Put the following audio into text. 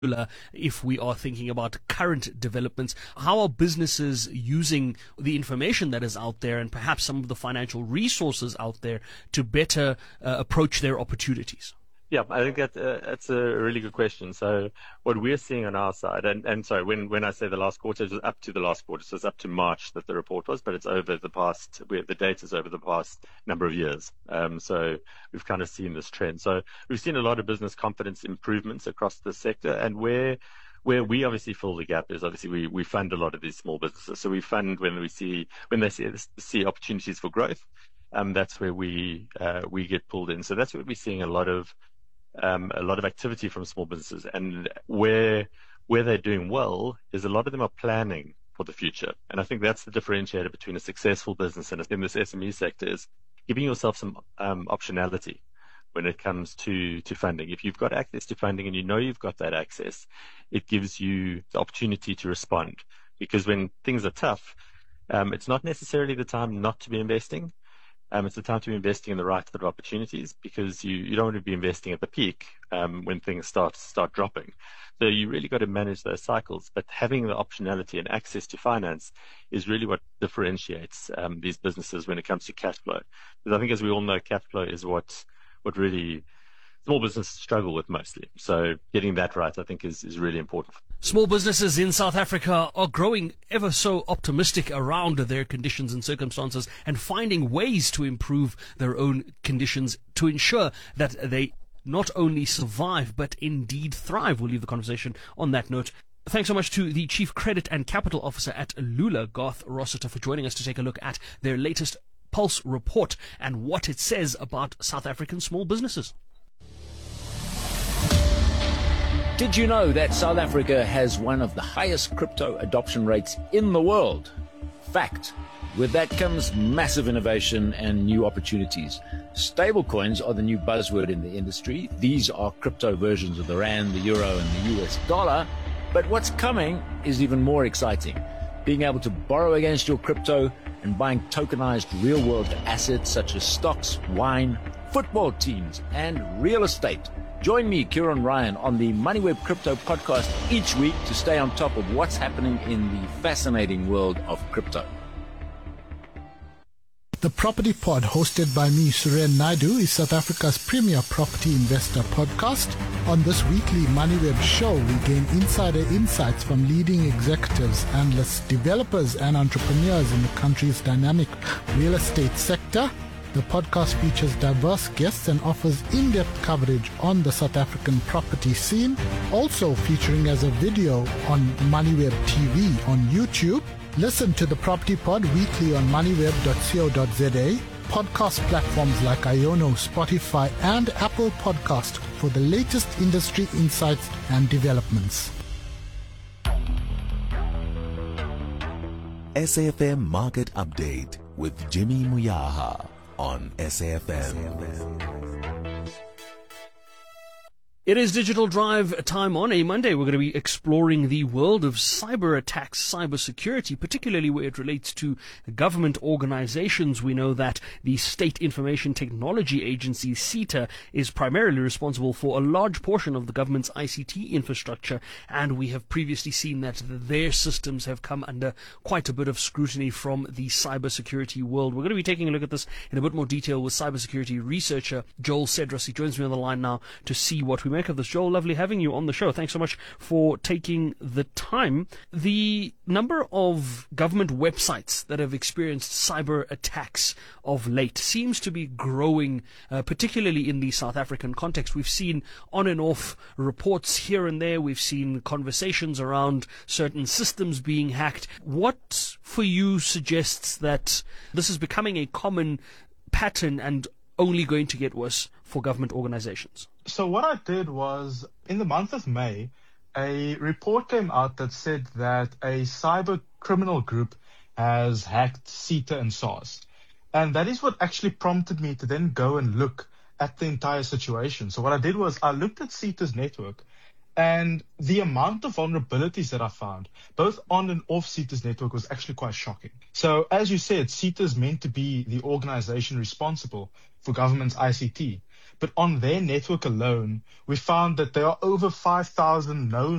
if we are thinking about current developments? How are businesses using the information that is out there and perhaps some of the financial resources out there to better approach their opportunities? Yeah, I think that's a really good question. So what we're seeing on our side, and sorry, when I say the last quarter, it was up to the last quarter, so it's up to March that the report was, but it's over the past, the data is over the past number of years. So we've kind of seen this trend. So we've seen a lot of business confidence improvements across the sector, and where we obviously fill the gap is obviously we fund a lot of these small businesses. So we fund when they see opportunities for growth. That's where we get pulled in. So that's where we're seeing a lot of activity from small businesses, and where they're doing well is a lot of them are planning for the future. And I think that's the differentiator between a successful business and in this SME sector is giving yourself some optionality when it comes to funding. If you've got access to funding and you know you've got that access, it gives you the opportunity to respond. Because when things are tough, it's not necessarily the time not to be investing. It's the time to be investing in the right sort of opportunities, because you don't want to be investing at the peak when things start dropping. So you really got to manage those cycles. But having the optionality and access to finance is really what differentiates these businesses when it comes to cash flow. Because I think, as we all know, cash flow is what really small businesses struggle with mostly. So getting that right, I think, is really important. Small businesses in South Africa are growing ever so optimistic around their conditions and circumstances and finding ways to improve their own conditions to ensure that they not only survive but indeed thrive. We'll leave the conversation on that note. Thanks so much to the Chief Credit and Capital Officer at Lula, Garth Rossiter, for joining us to take a look at their latest Pulse report and what it says about South African small businesses. Did you know that South Africa has one of the highest crypto adoption rates in the world? Fact. With that comes massive innovation and new opportunities. Stablecoins are the new buzzword in the industry. These are crypto versions of the rand, the euro, and the US dollar. But what's coming is even more exciting. Being able to borrow against your crypto and buying tokenized real-world assets such as stocks, wine, football teams, and real estate. Join me, Kieran Ryan, on the MoneyWeb Crypto podcast each week to stay on top of what's happening in the fascinating world of crypto. The Property Pod, hosted by me, Suren Naidu, is South Africa's premier property investor podcast. On this weekly MoneyWeb show, we gain insider insights from leading executives, analysts, developers, and entrepreneurs in the country's dynamic real estate sector. The podcast features diverse guests and offers in-depth coverage on the South African property scene, also featuring as a video on MoneyWeb TV on YouTube. Listen to the Property Pod weekly on moneyweb.co.za, podcast platforms like Iono, Spotify, and Apple Podcast for the latest industry insights and developments. SAFM Market Update with Jimmy Muyaha on SAFM. It is Digital Drive time on a Monday. We're going to be exploring the world of cyber attacks, cyber security, particularly where it relates to government organizations. We know that the State Information Technology Agency, SITA, is primarily responsible for a large portion of the government's ICT infrastructure, and we have previously seen that their systems have come under quite a bit of scrutiny from the cybersecurity world. We're going to be taking a look at this in a bit more detail with cybersecurity researcher Joel Cedros. He joins me on the line now to see what we make of this. Joel, lovely having you on the show. Thanks so much for taking the time. The number of government websites that have experienced cyber attacks of late seems to be growing, particularly in the South African context. We've seen on and off reports here and there. We've seen conversations around certain systems being hacked. What for you suggests that this is becoming a common pattern and only going to get worse for government organizations? So what I did was, in the month of May, a report came out that said that a cyber criminal group has hacked SITA and SARS. And that is what actually prompted me to then go and look at the entire situation. So what I did was I looked at SITA's network, and the amount of vulnerabilities that I found, both on and off SITA's network, was actually quite shocking. So as you said, SITA is meant to be the organization responsible for government's ICT. But on their network alone, we found that there are over 5,000 known